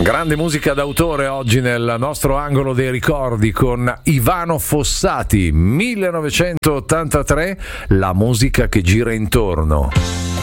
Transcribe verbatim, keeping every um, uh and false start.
Grande musica d'autore oggi nel nostro angolo dei ricordi con Ivano Fossati, millenovecentottantatré, La musica che gira intorno.